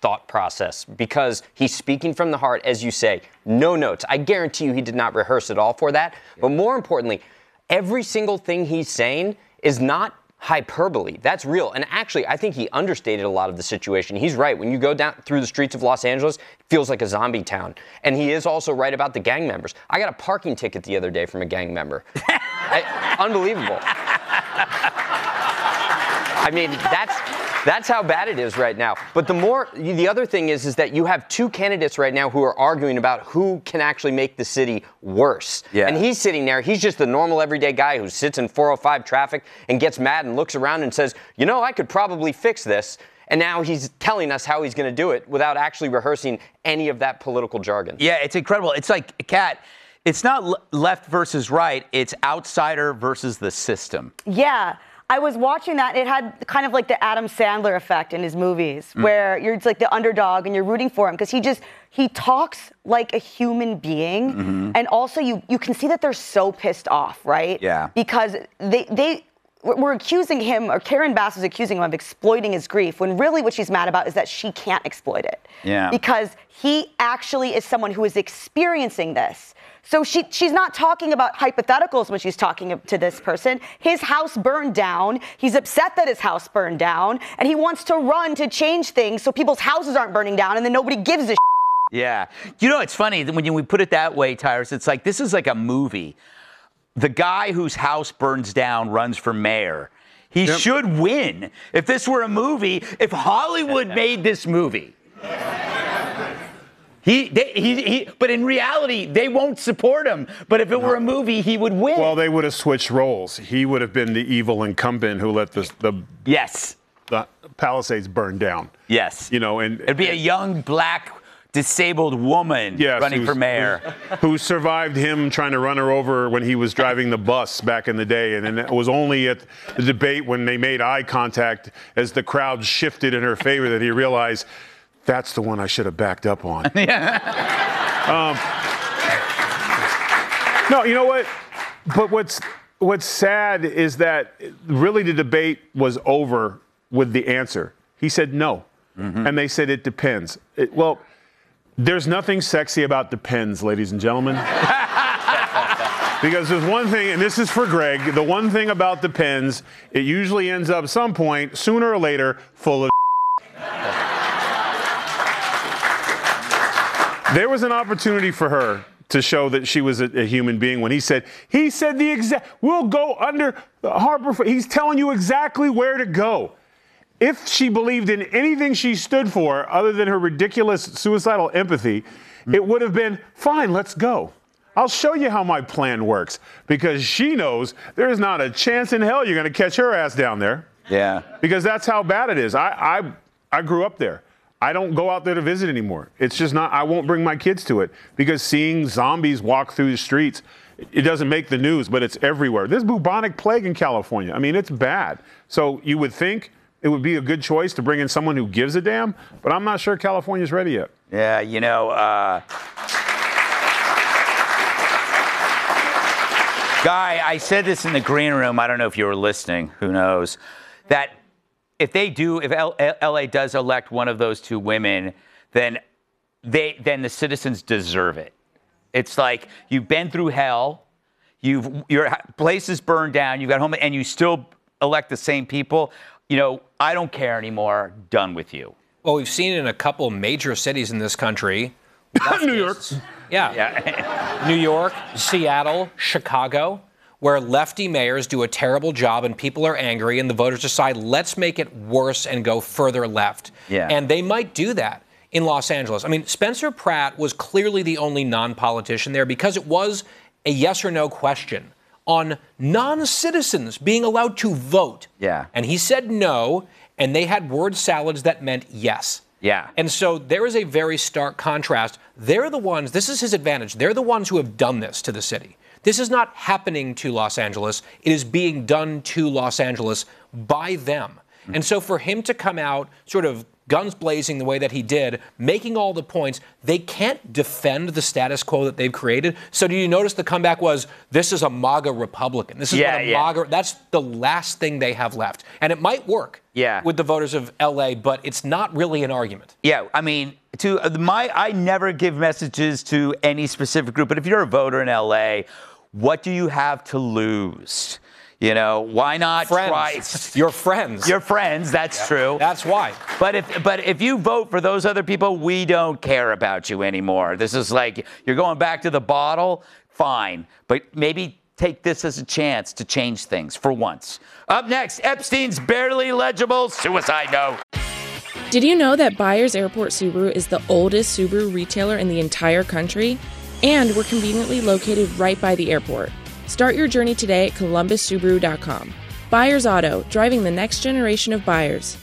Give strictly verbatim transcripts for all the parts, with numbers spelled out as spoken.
thought process because he's speaking from the heart, as you say, no notes. I guarantee you he did not rehearse at all for that. Yeah. But more importantly, every single thing he's saying is not hyperbole. That's real. And actually, I think he understated a lot of the situation. He's right. When you go down through the streets of Los Angeles, it feels like a zombie town. And he is also right about the gang members. I got a parking ticket the other day from a gang member. I, unbelievable. I mean, that's that's how bad it is right now. But the more, the other thing is, is that you have two candidates right now who are arguing about who can actually make the city worse. Yeah. And he's sitting there, he's just the normal everyday guy who sits in four oh five traffic and gets mad and looks around and says, you know, I could probably fix this. And now he's telling us how he's going to do it without actually rehearsing any of that political jargon. Yeah, it's incredible. It's like, Kat, it's not left versus right. It's outsider versus the system. Yeah. I was watching that. It had kind of like the Adam Sandler effect in his movies, mm. where you're it's like the underdog and you're rooting for him because he just he talks like a human being, mm-hmm. and also you you can see that they're so pissed off, right? Yeah. Because they they were accusing him, or Karen Bass was accusing him of exploiting his grief, when really what she's mad about is that she can't exploit it. Yeah. Because he actually is someone who is experiencing this. So she she's not talking about hypotheticals when she's talking to this person. His house burned down. He's upset that his house burned down, and he wants to run to change things so people's houses aren't burning down, and then nobody gives a shit. Yeah. You know, it's funny when you, we put it that way, Tyrus. It's like this is like a movie. The guy whose house burns down runs for mayor. He yep. should win. If this were a movie, if Hollywood made this movie. He, they, he, he, but in reality, they won't support him. But if it were a movie, he would win. Well, they would have switched roles. He would have been the evil incumbent who let the the yes the Palisades burn down. Yes, you know, and it'd be a young black disabled woman yes, running for mayor who survived him trying to run her over when he was driving the bus back in the day. And then it was only at the debate when they made eye contact as the crowd shifted in her favor that he realized. That's the one I should have backed up on. um, no, you know what? But what's what's sad is that really the debate was over with the answer. He said no. Mm-hmm. And they said it depends. It, well, there's nothing sexy about depends, ladies and gentlemen. Because there's one thing, and this is for Greg, the one thing about depends, it usually ends up some point, sooner or later, full of There was an opportunity for her to show that she was a, a human being when he said, he said the exact, we'll go under the Harper. He's telling you exactly where to go. If she believed in anything she stood for other than her ridiculous suicidal empathy, mm-hmm. it would have been, fine, let's go. I'll show you how my plan works, because she knows there's not a chance in hell you're going to catch her ass down there. Yeah. Because that's how bad it is. I, I, I grew up there. I don't go out there to visit anymore. It's just not, I won't bring my kids to it because seeing zombies walk through the streets, it doesn't make the news, but it's everywhere. There's bubonic plague in California. I mean, it's bad. So you would think it would be a good choice to bring in someone who gives a damn, but I'm not sure California's ready yet. Yeah, you know, uh, Guy, I said this in the green room. I don't know if you were listening. Who knows? That if they do, if L A does elect one of those two women, then they, then the citizens deserve it. It's like you've been through hell, you've your place is burned down, you got home, and you still elect the same people. You know, I don't care anymore. Done with you. Well, we've seen it in a couple major cities in this country. New York. Yeah. yeah. New York, Seattle, Chicago, where lefty mayors do a terrible job and people are angry and the voters decide, let's make it worse and go further left. Yeah. And they might do that in Los Angeles. I mean, Spencer Pratt was clearly the only non-politician there because it was a yes or no question on non-citizens being allowed to vote. Yeah. And he said no, and they had word salads that meant yes. Yeah. And so there is a very stark contrast. They're the ones, this is his advantage, they're the ones who have done this to the city. This is not happening to Los Angeles. It is being done to Los Angeles by them. Mm-hmm. And so for him to come out sort of guns blazing the way that he did, making all the points. They can't defend the status quo that they've created. So do you notice the comeback was, this is a MAGA Republican. This is yeah, what a yeah. MAGA, that's the last thing they have left. And it might work yeah. with the voters of L A, but it's not really an argument. Yeah, I mean, to uh, my, I never give messages to any specific group, but if you're a voter in L A, what do you have to lose? You know, why not friends. try? Your friends. Your friends, that's yeah. true. That's why. But if but if you vote for those other people, we don't care about you anymore. This is like, you're going back to the bottle, fine. But maybe take this as a chance to change things for once. Up next, Epstein's barely legible suicide note. Did you know that Byers Airport Subaru is the oldest Subaru retailer in the entire country? And we're conveniently located right by the airport. Start your journey today at columbus subaru dot com. Byers Auto, driving the next generation of buyers.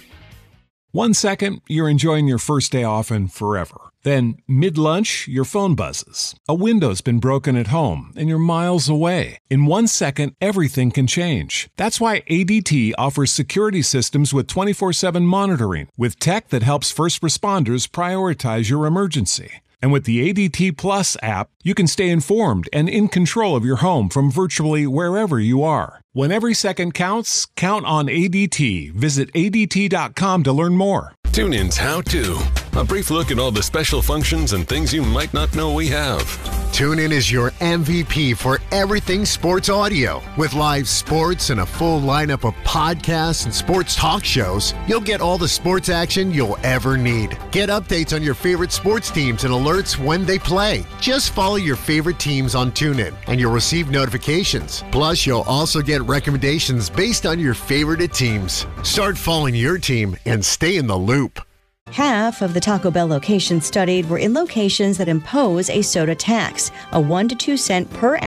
One second, you're enjoying your first day off and forever. Then, mid-lunch, your phone buzzes. A window's been broken at home and you're miles away. In one second, everything can change. That's why A D T offers security systems with twenty-four seven monitoring, with tech that helps first responders prioritize your emergency. And with the A D T Plus app, you can stay informed and in control of your home from virtually wherever you are. When every second counts, count on A D T. Visit A D T dot com to learn more. TuneIn's How To. A brief look at all the special functions and things you might not know we have. TuneIn is your M V P for everything sports audio. With live sports and a full lineup of podcasts and sports talk shows, you'll get all the sports action you'll ever need. Get updates on your favorite sports teams and alerts when they play. Just follow your favorite teams on TuneIn and you'll receive notifications. Plus, you'll also get recommendations based on your favorite teams. Start following your team and stay in the loop. Half of the Taco Bell locations studied were in locations that impose a soda tax, a one to two cent per hour.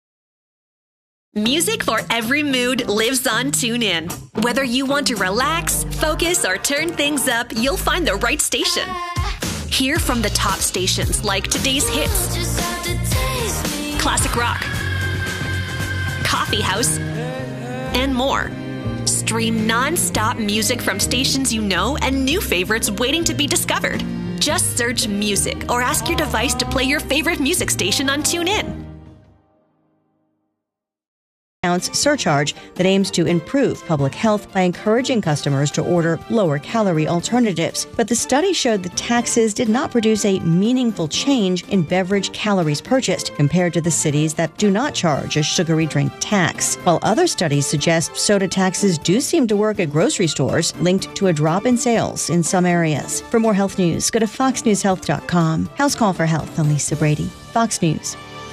Music for every mood lives on TuneIn. Whether you want to relax, focus, or turn things up, you'll find the right station. Hear from the top stations like today's hits, classic rock, coffee house, and more. Stream non-stop music from stations you know and new favorites waiting to be discovered. Just search music or ask your device to play your favorite music station on TuneIn. Surcharge that aims to improve public health by encouraging customers to order lower-calorie alternatives. But the study showed the taxes did not produce a meaningful change in beverage calories purchased compared to the cities that do not charge a sugary drink tax. While other studies suggest soda taxes do seem to work at grocery stores, linked to a drop in sales in some areas. For more health news, go to fox news health dot com. House Call for Health. I'm Lisa Brady, Fox News.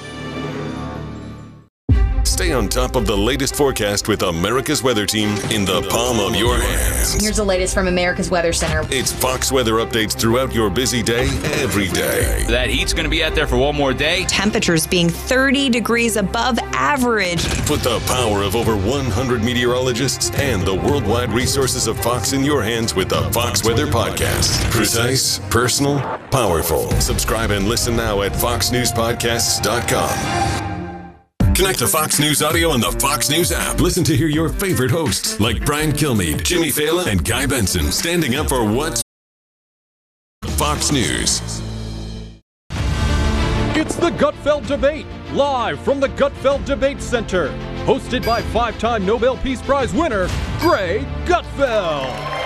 Stay on top of the latest forecast with America's Weather Team in the palm of your hands. Here's the latest from America's Weather Center. It's Fox weather updates throughout your busy day, every day. That heat's going to be out there for one more day. Temperatures being thirty degrees above average. Put the power of over one hundred meteorologists and the worldwide resources of Fox in your hands with the Fox Weather Podcast. Precise, personal, powerful. Subscribe and listen now at fox news podcasts dot com. Connect to Fox News Audio on the Fox News app. Listen to hear your favorite hosts like Brian Kilmeade, Jimmy Fallon, and Guy Benson standing up for what's Fox News. It's the Gutfeld Debate, live from the Gutfeld Debate Center. Hosted by five-time Nobel Peace Prize winner, Greg Gutfeld.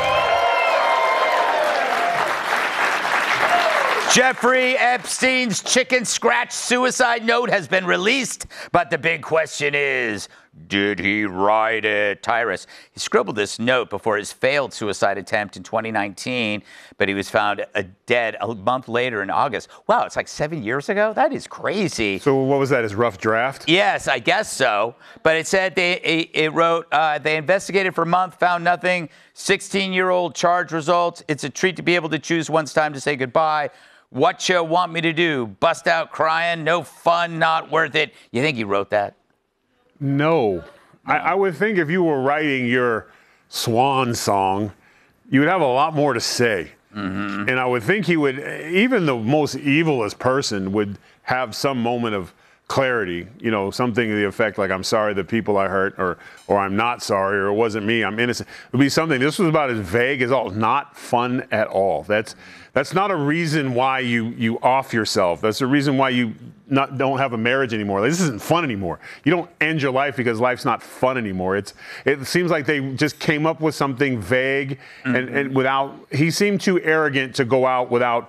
Jeffrey Epstein's chicken scratch suicide note has been released, but the big question is, did he write it? Tyrus, he scribbled this note before his failed suicide attempt in twenty nineteen, but he was found dead a month later in August. Wow, it's like seven years ago? That is crazy. So what was that, his rough draft? Yes, I guess so. But it said they it, it wrote, uh, they investigated for a month, found nothing. sixteen-year-old charge results. It's a treat to be able to choose one's time to say goodbye. What you want me to do? Bust out crying? No fun, not worth it. You think he wrote that? No. no. I, I would think if you were writing your swan song, you would have a lot more to say. Mm-hmm. And I would think he would, even the most evilest person would have some moment of clarity, you know, something to the effect like, I'm sorry the people I hurt, or or I'm not sorry, or it wasn't me, I'm innocent. It would be something. This was about as vague as all. Not fun at all. That's that's not a reason why you you off yourself. That's a reason why you not don't have a marriage anymore. Like, this isn't fun anymore. You don't end your life because life's not fun anymore. It's it seems like they just came up with something vague, mm-hmm. and, and without he seemed too arrogant to go out without